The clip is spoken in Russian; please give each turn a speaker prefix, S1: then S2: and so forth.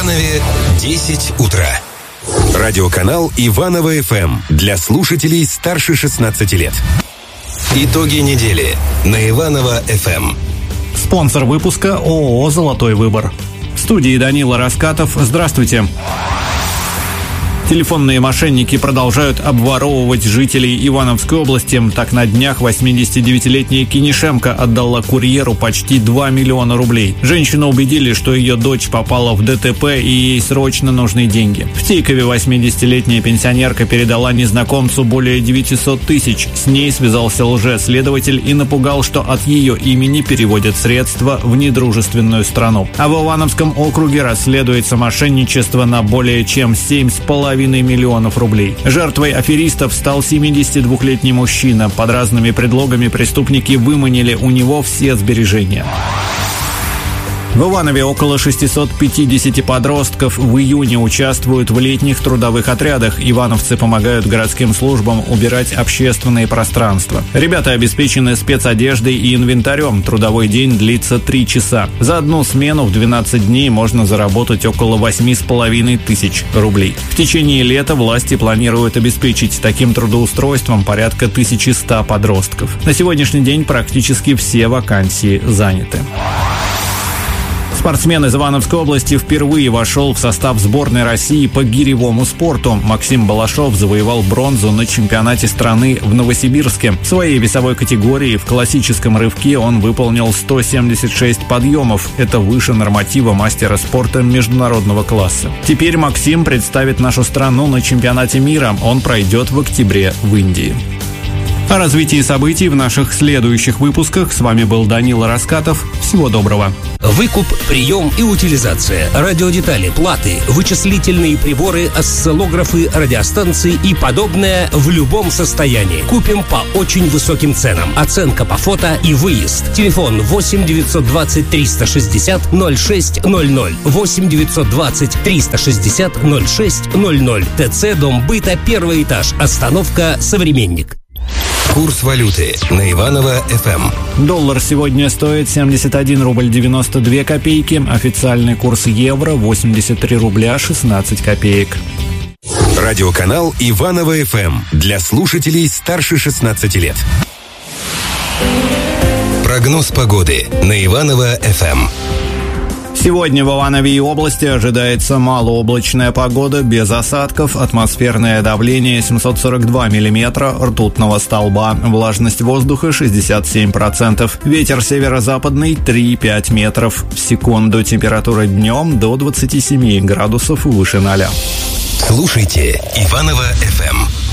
S1: Иванове 10 утра. Радиоканал Иваново ФМ для слушателей старше 16 лет. Итоги недели на Иваново ФМ.
S2: Спонсор выпуска ООО «Золотой выбор». В студии Данила Раскатов. Здравствуйте. Телефонные мошенники продолжают обворовывать жителей Ивановской области. Так, на днях 89-летняя Кинишемко отдала курьеру почти 2 миллиона рублей. Женщину убедили, что ее дочь попала в ДТП и ей срочно нужны деньги. В Тейкове 80-летняя пенсионерка передала незнакомцу более 900 тысяч. С ней связался лжеследователь и напугал, что от ее имени переводят средства в недружественную страну. А в Ивановском округе расследуется мошенничество на более чем 7,5 миллионов рублей. Жертвой аферистов стал 72-летний мужчина. Под разными предлогами преступники выманили у него все сбережения. В Иванове около 650 подростков в июне участвуют в летних трудовых отрядах. Ивановцы помогают городским службам убирать общественные пространства. Ребята обеспечены спецодеждой и инвентарем. Трудовой день длится 3 часа. За одну смену в 12 дней можно заработать около 8,5 тысяч рублей. В течение лета власти планируют обеспечить таким трудоустройством порядка 1100 подростков. На сегодняшний день практически все вакансии заняты. Спортсмен из Ивановской области впервые вошел в состав сборной России по гиревому спорту. Максим Балашов завоевал бронзу на чемпионате страны в Новосибирске. В своей весовой категории в классическом рывке он выполнил 176 подъемов. Это выше норматива мастера спорта международного класса. Теперь Максим представит нашу страну на чемпионате мира. Он пройдет в октябре в Индии. О развитии событий в наших следующих выпусках. С вами был Данила Раскатов. Всего доброго.
S3: Выкуп, прием и утилизация, радиодетали, платы, вычислительные приборы, осциллографы, радиостанции и подобное в любом состоянии. Купим по очень высоким ценам. Оценка по фото и выезд. Телефон 8 920 360 0600. 8 920 360 0600. ТЦ Дом быта, 1 этаж. Остановка «Современник».
S1: Курс валюты на Иваново ФМ.
S2: Доллар сегодня стоит 71 рубль 92 копейки. Официальный курс евро 83 рубля 16 копеек.
S1: Радиоканал Иваново ФМ для слушателей старше 16 лет. Прогноз погоды на Иваново ФМ.
S2: Сегодня в Иванове и области ожидается малооблачная погода без осадков, атмосферное давление 742 миллиметра ртутного столба, влажность воздуха 67%, ветер северо-западный 3,5 метров в секунду, температура днем до 27 градусов выше 0.
S1: Слушайте Иваново ФМ.